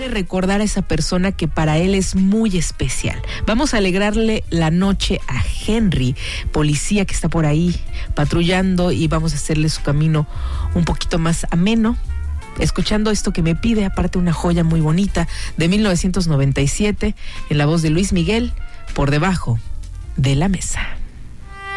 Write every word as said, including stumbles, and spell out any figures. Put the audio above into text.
quiere recordar a esa persona que para él es muy especial. Vamos a alegrarle la noche a Henry, policía que está por ahí patrullando, y vamos a hacerle su camino un poquito más ameno, escuchando esto que me pide, aparte una joya muy bonita de mil novecientos noventa y siete, en la voz de Luis Miguel, Por debajo de la mesa.